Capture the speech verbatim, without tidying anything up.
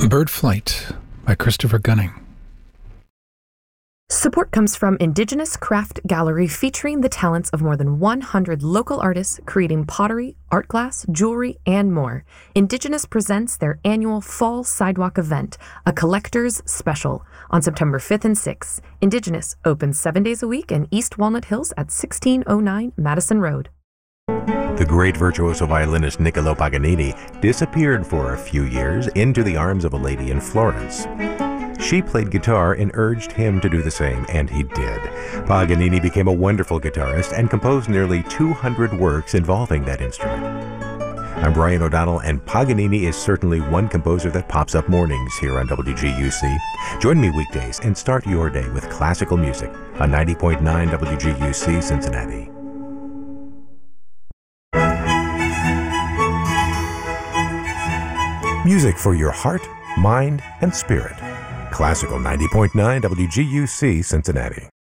Bird Flight by Christopher Gunning. Support comes from Indigenous Craft Gallery, featuring the talents of more than one hundred local artists creating pottery, art glass, jewelry, and more. Indigenous presents their annual Fall Sidewalk event, a collector's special, on September fifth and sixth. Indigenous opens seven days a week in East Walnut Hills at sixteen oh nine Madison Road. The great virtuoso violinist Niccolo Paganini disappeared for a few years into the arms of a lady in Florence. She played guitar and urged him to do the same, and he did. Paganini became a wonderful guitarist and composed nearly two hundred works involving that instrument. I'm Brian O'Donnell, and Paganini is certainly one composer that pops up mornings here on W G U C. Join me weekdays and start your day with classical music on ninety point nine W G U C Cincinnati. Music for your heart, mind, and spirit. Classical ninety point nine W G U C Cincinnati.